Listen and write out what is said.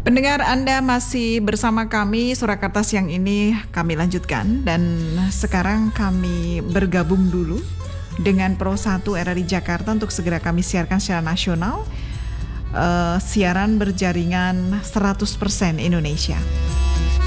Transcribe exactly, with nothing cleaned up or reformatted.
Pendengar, Anda masih bersama kami, Surakarta siang ini kami lanjutkan, dan sekarang kami bergabung dulu dengan Pro satu R R I Jakarta untuk segera kami siarkan secara nasional, uh, siaran berjaringan seratus persen Indonesia.